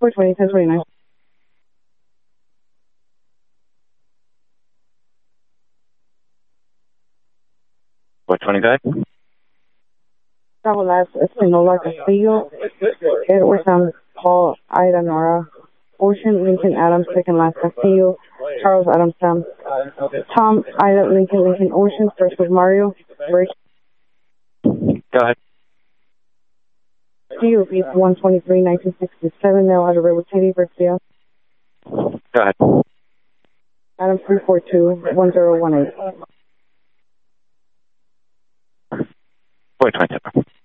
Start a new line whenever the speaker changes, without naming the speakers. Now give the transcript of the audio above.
420, 1029.
425.
Travel as Espinola Castillo, Edward Sam Paul Ida Nora, Ocean Lincoln Adams second last Castillo, Charles Adams Sam, Tom Ida Lincoln Ocean first was Mario, Rich.
Go ahead.
Castillo Beach 123, 1967, now out of River City, Garcia.
Go ahead.
Adams 342, 1018.
427.